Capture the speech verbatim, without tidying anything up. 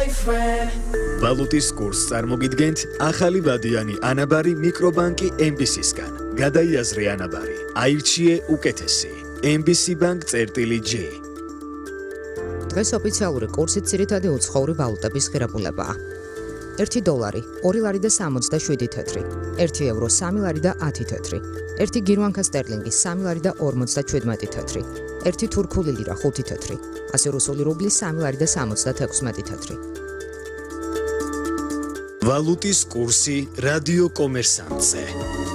boyfriend. ვალუტის კურსს წარმოგიდგენთ ახალი ვადიანი ანაბარი მიკრობანკი ემ ბი სისგან. გადაიაზრე ანაბარი, აირჩიე უკეთესი. ემ ბი სი Bank წერტილი J. დღეს ოფიციალური კურსით ძირითადი უცხოური ვალუტების ღირებულებაა. ერთი დოლარი, ორი ლარი და სამოცდაშვიდი თეთრი, ერთი ევრო, სამი ლარი და ათი თეთრი, ერთი გირვანკა სტერლინგი, სამი ლარი და ორმოცდაჩვიდმეტი თეთრი, ერთი თურქული ლირა, ხუთი თეთრი, ასე რუსული რუბლი, სამი ლარი და სამოცდათექვსმეტი თეთრი. ვალუტის კურსი რადიო კომერსანტზე.